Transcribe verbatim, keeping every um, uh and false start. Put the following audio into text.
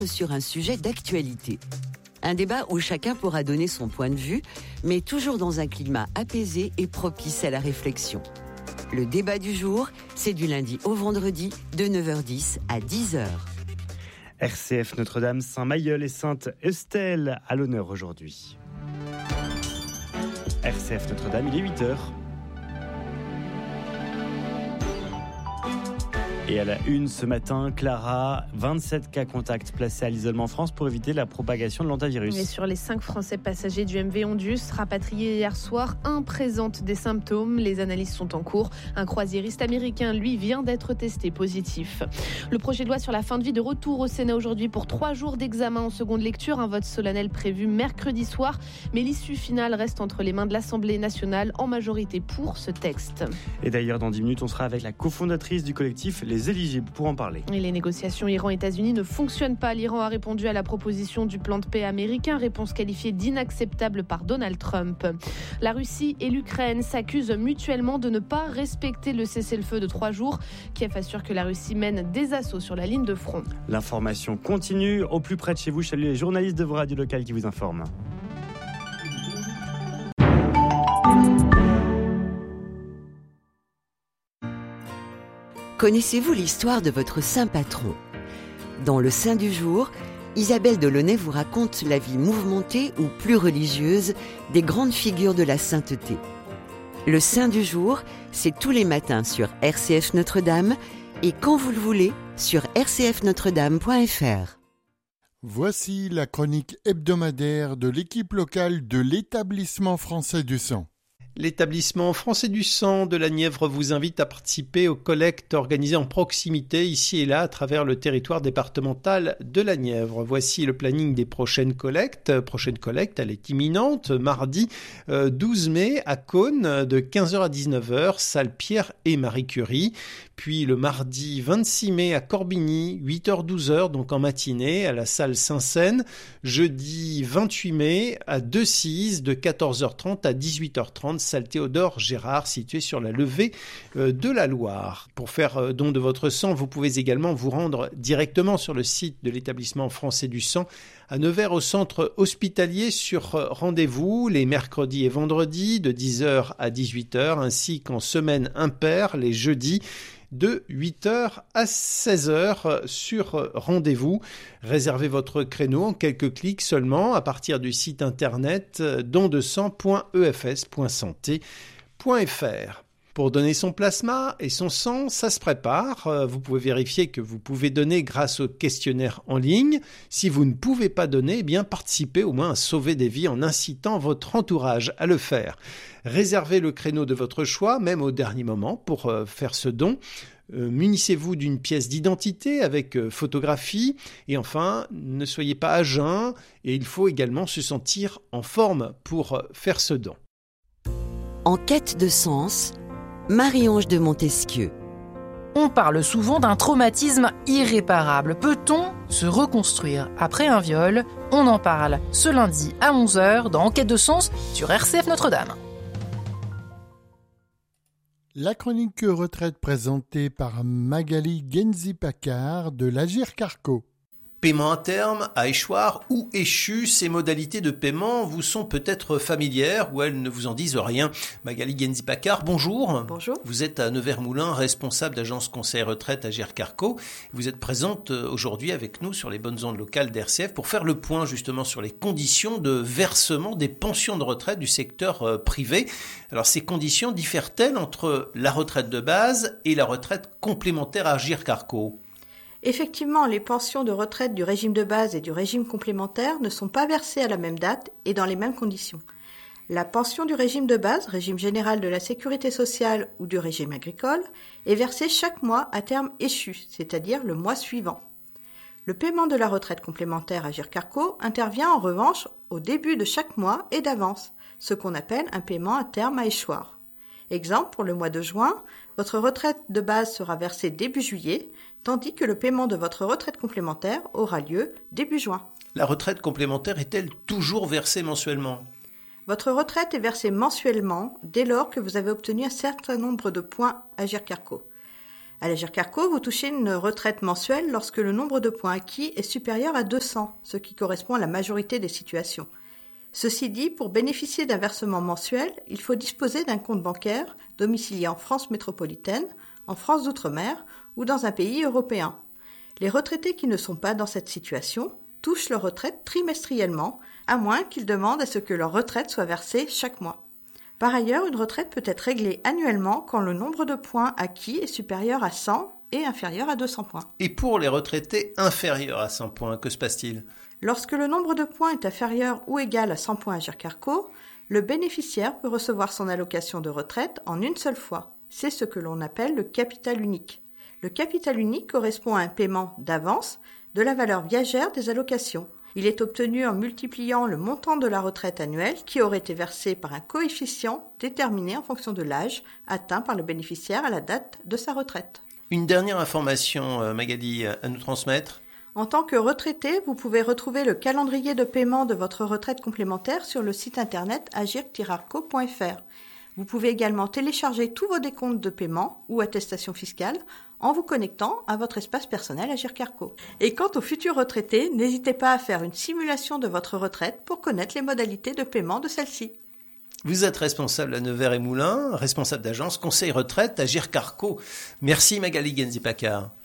sur un sujet d'actualité. Un débat où chacun pourra donner son point de vue, mais toujours dans un climat apaisé et propice à la réflexion. Le débat du jour, c'est du lundi au vendredi, de neuf heures dix à dix heures. R C F Notre-Dame, Saint-Mailleul et Sainte-Estelle à l'honneur aujourd'hui. R C F Notre-Dame, il est huit heures. Et à la une ce matin, Clara, vingt-sept cas contacts placés à l'isolement en France pour éviter la propagation de l'hantavirus. Et sur les cinq Français passagers du M V Ondus rapatriés hier soir, un présente des symptômes. Les analyses sont en cours. Un croisiériste américain, lui, vient d'être testé positif. Le projet de loi sur la fin de vie de retour au Sénat aujourd'hui pour trois jours d'examen en seconde lecture. Un vote solennel prévu mercredi soir. Mais l'issue finale reste entre les mains de l'Assemblée nationale en majorité pour ce texte. Et d'ailleurs, dans dix minutes, on sera avec la cofondatrice du collectif Les Éligibles pour en parler. Et les négociations Iran-États-Unis ne fonctionnent pas. L'Iran a répondu à la proposition du plan de paix américain, réponse qualifiée d'inacceptable par Donald Trump. La Russie et l'Ukraine s'accusent mutuellement de ne pas respecter le cessez-le-feu de trois jours. Kiev assure que la Russie mène des assauts sur la ligne de front. L'information continue au plus près de chez vous. Salut les journalistes de vos radios locales qui vous informent. Connaissez-vous l'histoire de votre saint patron ? Dans le Saint du jour, Isabelle Delaunay vous raconte la vie mouvementée ou plus religieuse des grandes figures de la sainteté. Le Saint du jour, c'est tous les matins sur R C F Notre-Dame et quand vous le voulez sur r c f notre dame point f r. Voici la chronique hebdomadaire de l'équipe locale de l'établissement français du sang. L'établissement français du sang de la Nièvre vous invite à participer aux collectes organisées en proximité ici et là à travers le territoire départemental de la Nièvre. Voici le planning des prochaines collectes. Prochaine collecte, elle est imminente, mardi douze mai à Caunes de quinze heures à dix-neuf heures, salle Pierre et Marie Curie. Puis le mardi vingt-six mai à Corbigny, huit heures douze heures, donc en matinée, à la salle Saint-Seine. Jeudi vingt-huit mai à Decize, de quatorze heures trente à dix-huit heures trente, salle Théodore Gérard, située sur la levée de la Loire. Pour faire don de votre sang, vous pouvez également vous rendre directement sur le site de l'établissement français du sang à Nevers au centre hospitalier sur rendez-vous les mercredis et vendredis de dix heures à dix-huit heures, ainsi qu'en semaine impaire les jeudis de huit heures à seize heures sur rendez-vous. Réservez votre créneau en quelques clics seulement à partir du site internet don de sang point e f s point santé point f r. Pour donner son plasma et son sang, ça se prépare. Vous pouvez vérifier que vous pouvez donner grâce au questionnaire en ligne. Si vous ne pouvez pas donner, eh bien participez au moins à sauver des vies en incitant votre entourage à le faire. Réservez le créneau de votre choix, même au dernier moment, pour faire ce don. Euh, munissez-vous d'une pièce d'identité avec euh, photographie. Et enfin, ne soyez pas à jeun. Et il faut également se sentir en forme pour euh, faire ce don. En quête de sens, Marie-Ange de Montesquieu. On parle souvent d'un traumatisme irréparable. Peut-on se reconstruire après un viol ? On en parle ce lundi à onze heures dans Enquête de sens sur R C F Notre-Dame. La chronique retraite présentée par Magali Genzi-Paccard de l'Agirc-Arrco. Paiement à terme, à échoir ou échu, ces modalités de paiement vous sont peut-être familières ou elles ne vous en disent rien. Magali Genzi-Paccard, bonjour. Bonjour. Vous êtes à Nevers-Moulins, responsable d'agence conseil retraite à Agirc-Arrco. Vous êtes présente aujourd'hui avec nous sur les bonnes ondes locales d'R C F pour faire le point justement sur les conditions de versement des pensions de retraite du secteur privé. Alors ces conditions diffèrent-elles entre la retraite de base et la retraite complémentaire à Agirc-Arrco ? Effectivement, les pensions de retraite du régime de base et du régime complémentaire ne sont pas versées à la même date et dans les mêmes conditions. La pension du régime de base, régime général de la sécurité sociale ou du régime agricole, est versée chaque mois à terme échu, c'est-à-dire le mois suivant. Le paiement de la retraite complémentaire à Agirc-Arrco intervient en revanche au début de chaque mois et d'avance, ce qu'on appelle un paiement à terme à échoir. Exemple, pour le mois de juin, votre retraite de base sera versée début juillet, tandis que le paiement de votre retraite complémentaire aura lieu début juin. La retraite complémentaire est-elle toujours versée mensuellement ? Votre retraite est versée mensuellement dès lors que vous avez obtenu un certain nombre de points à Agirc-Arrco. À l'Agirc Arrco, vous touchez une retraite mensuelle lorsque le nombre de points acquis est supérieur à deux cents, ce qui correspond à la majorité des situations. Ceci dit, pour bénéficier d'un versement mensuel, il faut disposer d'un compte bancaire domicilié en France métropolitaine, en France d'outre-mer ou dans un pays européen. Les retraités qui ne sont pas dans cette situation touchent leur retraite trimestriellement, à moins qu'ils demandent à ce que leur retraite soit versée chaque mois. Par ailleurs, une retraite peut être réglée annuellement quand le nombre de points acquis est supérieur à cent et inférieur à deux cents points. Et pour les retraités inférieurs à cent points, que se passe-t-il ? Lorsque le nombre de points est inférieur ou égal à cent points à Agirc Arrco, le bénéficiaire peut recevoir son allocation de retraite en une seule fois. C'est ce que l'on appelle le capital unique. Le capital unique correspond à un paiement d'avance de la valeur viagère des allocations. Il est obtenu en multipliant le montant de la retraite annuelle qui aurait été versé par un coefficient déterminé en fonction de l'âge atteint par le bénéficiaire à la date de sa retraite. Une dernière information, Magali, à nous transmettre ? En tant que retraité, vous pouvez retrouver le calendrier de paiement de votre retraite complémentaire sur le site internet agirc tiret arrco point f r. Vous pouvez également télécharger tous vos décomptes de paiement ou attestations fiscales en vous connectant à votre espace personnel Agirc Arrco. Et quant aux futurs retraités, n'hésitez pas à faire une simulation de votre retraite pour connaître les modalités de paiement de celle-ci. Vous êtes responsable à Nevers et Moulins, responsable d'agence Conseil Retraite Agirc Arrco. Merci Magali Genzi-Paccard.